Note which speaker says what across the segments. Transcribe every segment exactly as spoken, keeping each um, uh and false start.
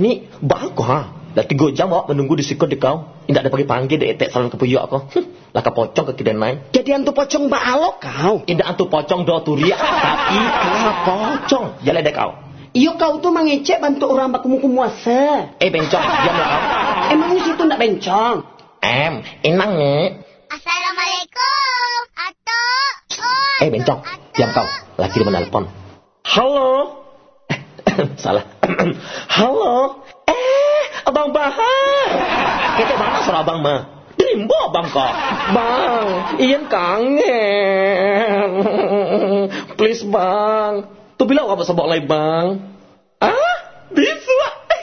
Speaker 1: ini bagus ha. Dah tiga jam awak menunggu di situ di kau. Indak ada pergi panggil dek etek salon kepuyuk aku. Lah ka pocong ke kiden naik.
Speaker 2: Jadi antu pocong baalok kau.
Speaker 1: Indak antu pocong do turia tapi ka pocong. Jalan dek kau.
Speaker 2: Iyo kau tu mengecek bantu orang bakumu-kumu asa.
Speaker 1: Eh bencong, diam lah kau.
Speaker 2: Emang situ ndak bencong.
Speaker 1: Em, inang ni.
Speaker 3: Assalamualaikum. Atuk. Oh,
Speaker 1: Eh bencong, diam kau. Laki dia menelpon. Halo. Salah. Halo. Eh, Abang Bahar. Kita mana suara Abang mah? Dimbo Abang kok. Bang, Ian kangen. Please Bang. Tu bila apa sebab lagi Bang? Ah, bisa.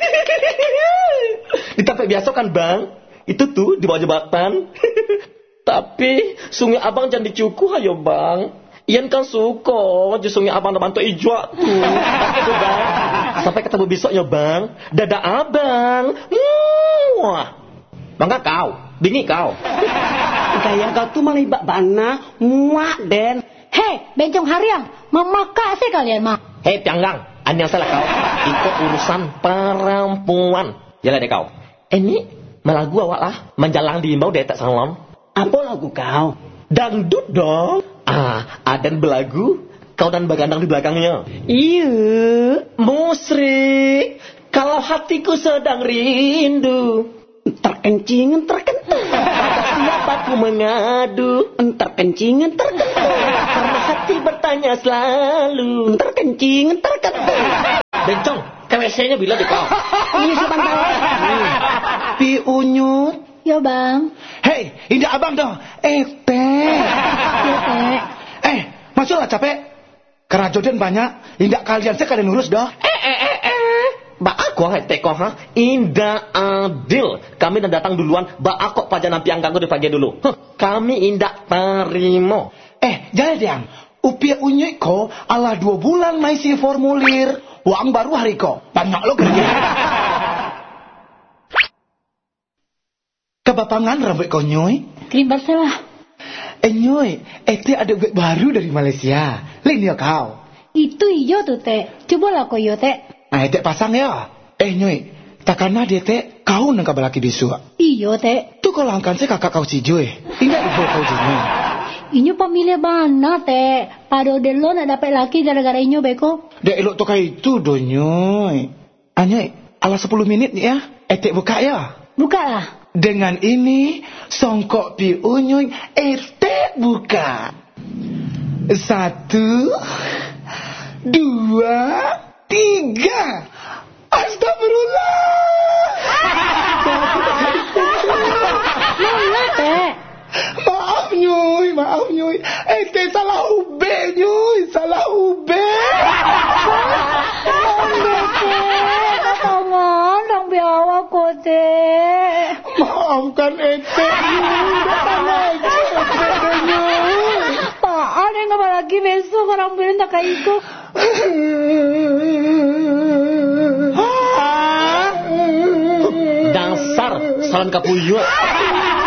Speaker 1: Ditapik biasa kan Bang? Itu tuh di bawah jembatan. Tapi sungai Abang jangan dicukuh ayo Bang. Ian kan suka je sungai Abang dah bantu ijwa tu. Itu Bang. Sampai ketemu besok ya Bang. Dadah Abang. Muah. Bangga kau. Bingi kau.
Speaker 2: Gaya kau tu malah ibak bana. Muak den.
Speaker 4: Hei, bencong hariang. Memakak sih kalian mah.
Speaker 1: Hei Pianggang. An yang salah kau. Ikut urusan perempuan. Jalan deh kau. Eh ni malah gua awak lah. Menjalang di imbau detak salon.
Speaker 2: Apa lagu kau?
Speaker 1: Dangdut dong. Ah, adan belagu, kau dan bagandang di belakangnya.
Speaker 2: Iya.
Speaker 1: Musrik, kalau hatiku sedang rindu.
Speaker 2: Terkencingan terkentu.
Speaker 1: Pada siapa ku mengadu?
Speaker 2: Terkencingan terkentu.
Speaker 1: Karena hati bertanya selalu.
Speaker 2: Terkencingan terkentu.
Speaker 1: Bencong, K W C-nya bila di kau?
Speaker 2: Ini sebentar. Pi unyut.
Speaker 4: Ya bang.
Speaker 5: Hei, indah abang dong. Eh, teh.
Speaker 4: Ya teh.
Speaker 5: Eh, masuklah capek. Kerajodan banyak. Indah kalian sekalian lurus dong.
Speaker 1: Eh, eh, eh, eh. Ba aku hai teko ha. Indah adil. Kami dah datang duluan. Ba aku pajangan Pianggang di pagi dulu. Huh, kami indah terima.
Speaker 5: Eh, jangan diam. Upia unyek ko ala dua bulan maisi formulir. Uang baru hari ko. Banyak lo kerja. Kebapangan rambut kau nyoy.
Speaker 4: Krim Barcelah.
Speaker 5: Eh nyoy, ete ada web baru dari Malaysia. Lain ya kau.
Speaker 4: Itu iyo tuh teh. Cobalah kau iyo teh.
Speaker 5: Nah, ete pasang ya. Eh nyoy, takana dia teh kau nang kabalaki bisu.
Speaker 4: Iyo teh.
Speaker 5: Tu kau langkan se kakak kau cijoy. Ingat ibu kau cijoy.
Speaker 4: Inyo pamilya bana teh. Pado delo nak dapat laki gara-gara inyo beko.
Speaker 5: Dek elok tu kai itu do nyoy. Anyoy, ala sepuluh menit ni ya. Ete buka ya.
Speaker 4: Buka lah.
Speaker 5: Dengan ini, songkok pi unyuy, ete buka. Satu, dua, tiga. Astagfirullah.
Speaker 4: Mana teh?
Speaker 5: Maaf nyuy, maaf nyuy. Ete salah ube nyuy, salah ube.
Speaker 4: Tangan, dang biawa ko teh.
Speaker 5: Maafkan ete nyuy, datang lagi ete nyuy.
Speaker 4: Apaan yang nggak lagi besok orang bilang tak kayak itu.
Speaker 1: Dasar salon kapuyuk.